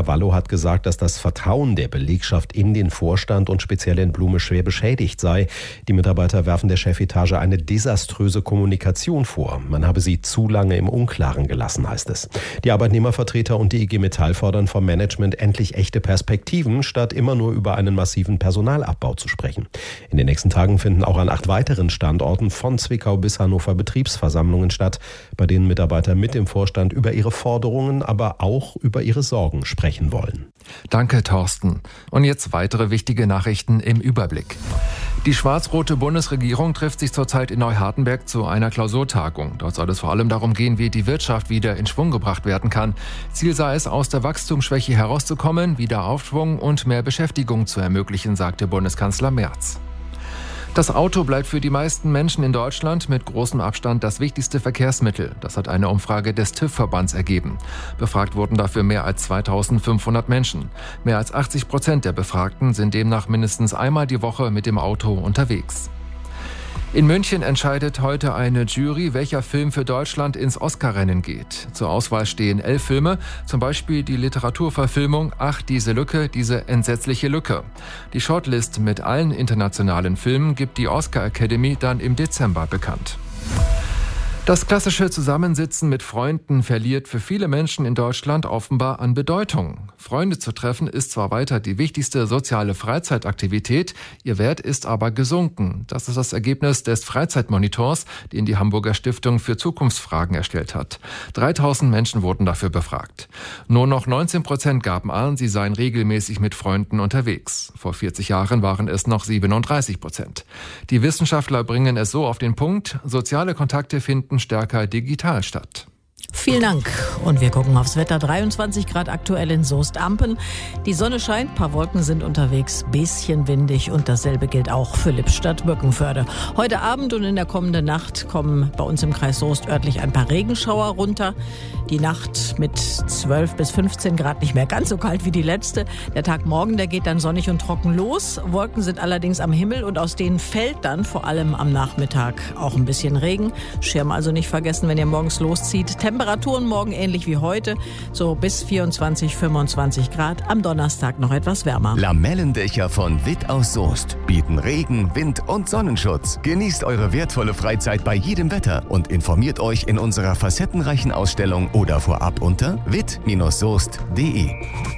Cavallo hat gesagt, dass das Vertrauen der Belegschaft in den Vorstand und speziell in Blume schwer beschädigt sei. Die Mitarbeiter werfen der Chefetage eine desaströse Kommunikation vor. Man habe sie zu lange im Unklaren gelassen, heißt es. Die Arbeitnehmervertreter und die IG Metall fordern vom Management endlich echte Perspektiven, statt immer nur über einen massiven Personalabbau zu sprechen. In den nächsten Tagen finden auch an 8 weiteren Standorten von Zwickau bis Hannover Betriebsversammlungen statt, bei denen Mitarbeiter mit dem Vorstand über ihre Forderungen, aber auch über ihre Sorgen sprechen wollen. Danke, Thorsten. Und jetzt weitere wichtige Nachrichten im Überblick. Die schwarz-rote Bundesregierung trifft sich zurzeit in Neuhardenberg zu einer Klausurtagung. Dort soll es vor allem darum gehen, wie die Wirtschaft wieder in Schwung gebracht werden kann. Ziel sei es, aus der Wachstumsschwäche herauszukommen, wieder Aufschwung und mehr Beschäftigung zu ermöglichen, sagte Bundeskanzler Merz. Das Auto bleibt für die meisten Menschen in Deutschland mit großem Abstand das wichtigste Verkehrsmittel. Das hat eine Umfrage des TÜV-Verbands ergeben. Befragt wurden dafür mehr als 2500 Menschen. Mehr als 80% der Befragten sind demnach mindestens einmal die Woche mit dem Auto unterwegs. In München entscheidet heute eine Jury, welcher Film für Deutschland ins Oscar-Rennen geht. Zur Auswahl stehen 11 Filme, zum Beispiel die Literaturverfilmung »Ach, diese Lücke, diese entsetzliche Lücke«. Die Shortlist mit allen internationalen Filmen gibt die Oscar Academy dann im Dezember bekannt. Das klassische Zusammensitzen mit Freunden verliert für viele Menschen in Deutschland offenbar an Bedeutung. Freunde zu treffen ist zwar weiter die wichtigste soziale Freizeitaktivität, ihr Wert ist aber gesunken. Das ist das Ergebnis des Freizeitmonitors, den die Hamburger Stiftung für Zukunftsfragen erstellt hat. 3000 Menschen wurden dafür befragt. Nur noch 19% gaben an, sie seien regelmäßig mit Freunden unterwegs. Vor 40 Jahren waren es noch 37%. Die Wissenschaftler bringen es so auf den Punkt, soziale Kontakte finden stärker digital statt. Vielen Dank. Und wir gucken aufs Wetter. 23 Grad aktuell in Soest-Ampen. Die Sonne scheint, ein paar Wolken sind unterwegs, bisschen windig und dasselbe gilt auch für Lippstadt-Birkenförde. Heute Abend und in der kommenden Nacht kommen bei uns im Kreis Soest örtlich ein paar Regenschauer runter. Die Nacht mit 12 bis 15 Grad nicht mehr ganz so kalt wie die letzte. Der Tag morgen, der geht dann sonnig und trocken los. Wolken sind allerdings am Himmel und aus denen fällt dann vor allem am Nachmittag auch ein bisschen Regen. Schirm also nicht vergessen, wenn ihr morgens loszieht. Temperaturen morgen ähnlich wie heute, so bis 24, 25 Grad. Am Donnerstag noch etwas wärmer. Lamellendächer von Witt aus Soest bieten Regen, Wind und Sonnenschutz. Genießt eure wertvolle Freizeit bei jedem Wetter und informiert euch in unserer facettenreichen Ausstellung oder vorab unter witt-soest.de.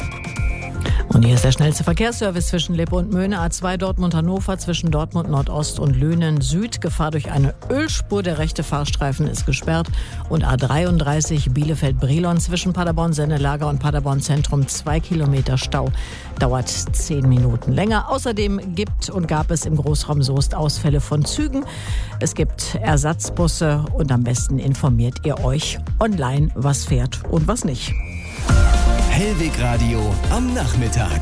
Und hier ist der schnellste Verkehrsservice zwischen Lippe und Möhne. A2 Dortmund-Hannover zwischen Dortmund Nordost und Löhnen Süd. Gefahr durch eine Ölspur. Der rechte Fahrstreifen ist gesperrt. Und A33 Bielefeld-Brilon zwischen Paderborn-Sennelager und Paderborn-Zentrum 2 Kilometer Stau. Dauert 10 Minuten länger. Außerdem gab es im Großraum Soest Ausfälle von Zügen. Es gibt Ersatzbusse und am besten informiert ihr euch online, was fährt und was nicht. Hellweg Radio am Nachmittag.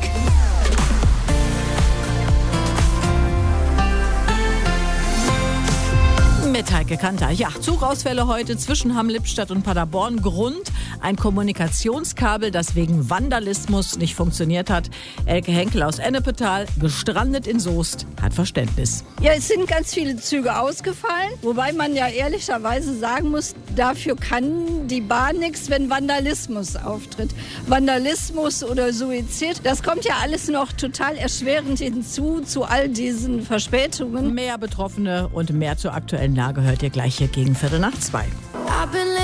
Mit Heike Kanter. Ja, Zugausfälle heute zwischen Hamm-Lippstadt und Paderborn. Grund: ein Kommunikationskabel, das wegen Vandalismus nicht funktioniert hat. Elke Henkel aus Ennepetal, gestrandet in Soest, hat Verständnis. Ja, es sind ganz viele Züge ausgefallen, wobei man ja ehrlicherweise sagen muss, dafür kann die Bahn nichts, wenn Vandalismus auftritt. Vandalismus oder Suizid, das kommt ja alles noch total erschwerend hinzu zu all diesen Verspätungen. Mehr Betroffene und mehr zur aktuellen Lage hört ihr gleich hier gegen 1:45.